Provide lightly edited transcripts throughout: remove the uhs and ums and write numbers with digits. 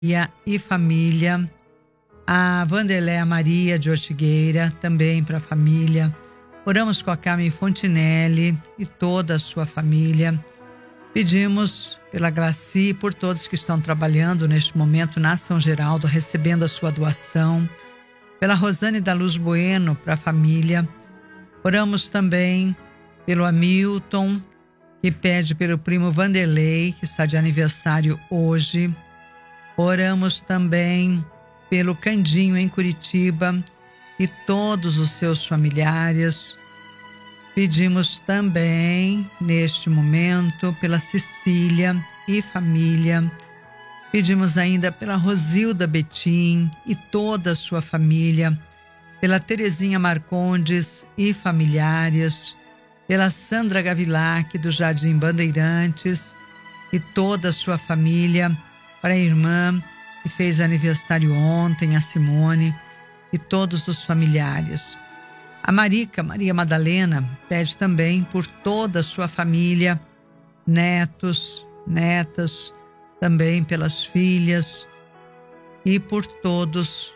e família. A Vandeléa Maria de Ortigueira, também para a família. Oramos com a Carmen Fontinelli e toda a sua família. Pedimos pela Graci e por todos que estão trabalhando neste momento na São Geraldo, recebendo a sua doação. Pela Rosane da Luz Bueno, para a família. Oramos também pelo Hamilton, que pede pelo primo Vanderlei, que está de aniversário hoje. Oramos também pelo Candinho em Curitiba e todos os seus familiares. Pedimos também, neste momento, pela Cecília e família. Pedimos ainda pela Rosilda Betim e toda a sua família, pela Terezinha Marcondes e familiares, pela Sandra Gavilac do Jardim Bandeirantes e toda a sua família, para a irmã que fez aniversário ontem, a Simone, e todos os familiares. A Maria Madalena pede também por toda a sua família, netos, netas, também pelas filhas e por todos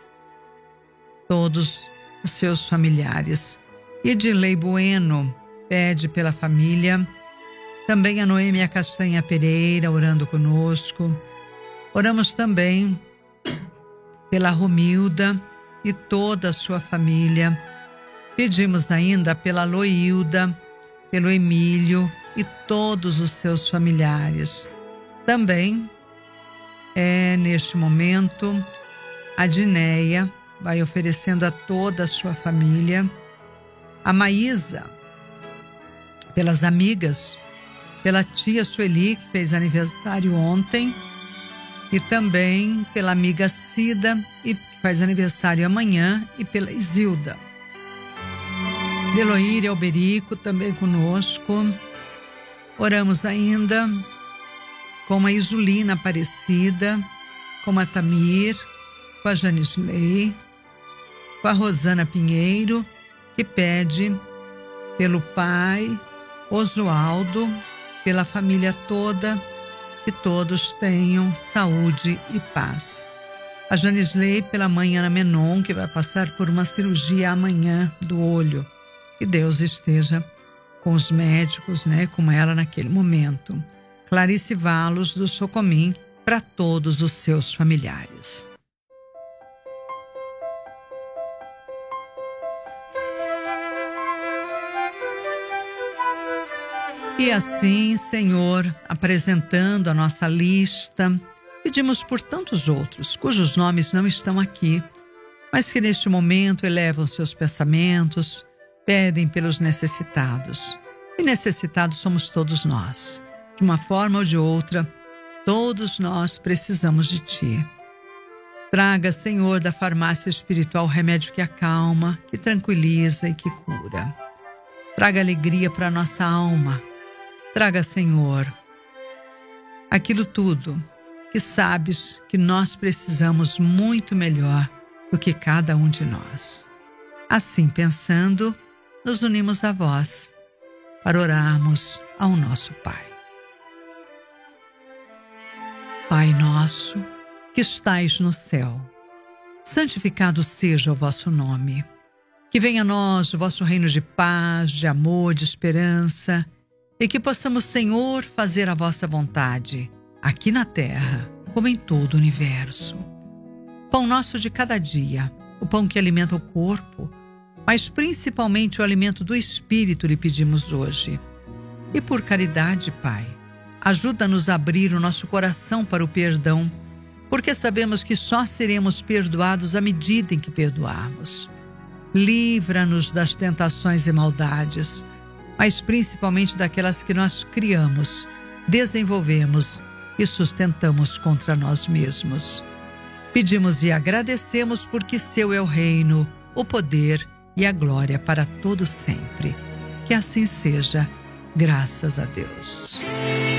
os seus familiares. Edilei Bueno pede pela família, também a Noêmia Castanha Pereira orando conosco. Oramos também pela Romilda e toda a sua família. Pedimos ainda pela Loilda, pelo Emílio e todos os seus familiares. Também neste momento, a Dineia vai oferecendo a toda a sua família. A Maísa, pelas amigas, pela tia Sueli, que fez aniversário ontem, e também pela amiga Cida, que faz aniversário amanhã, e pela Isilda. Deloíra Alberico também conosco. Oramos ainda com a Isulina Aparecida, com a Tamir, com a Janisley, com a Rosana Pinheiro, que pede pelo pai Oswaldo, pela família toda, que todos tenham saúde e paz. A Janisley pela mãe Ana Menon, que vai passar por uma cirurgia amanhã do olho. Que Deus esteja com os médicos, com ela naquele momento. Clarice Valos do Socomim, para todos os seus familiares. E assim, Senhor, apresentando a nossa lista, pedimos por tantos outros, cujos nomes não estão aqui, mas que neste momento elevam seus pensamentos, pedem pelos necessitados. E necessitados somos todos nós. De uma forma ou de outra, todos nós precisamos de Ti. Traga, Senhor, da farmácia espiritual o remédio que acalma, que tranquiliza e que cura. Traga alegria para a nossa alma. Traga, Senhor, aquilo tudo que sabes que nós precisamos muito melhor do que cada um de nós. Assim pensando, nos unimos a vós para orarmos ao nosso Pai. Pai nosso, que estais no céu, santificado seja o vosso nome. Que venha a nós o vosso reino de paz, de amor, de esperança, e que possamos, Senhor, fazer a vossa vontade, aqui na terra, como em todo o universo. Pão nosso de cada dia, o pão que alimenta o corpo, mas principalmente o alimento do Espírito lhe pedimos hoje. E por caridade, Pai, ajuda-nos a abrir o nosso coração para o perdão, porque sabemos que só seremos perdoados à medida em que perdoarmos. Livra-nos das tentações e maldades, mas principalmente daquelas que nós criamos, desenvolvemos e sustentamos contra nós mesmos. Pedimos e agradecemos porque seu é o reino, o poder e a glória para todo sempre. Que assim seja, graças a Deus.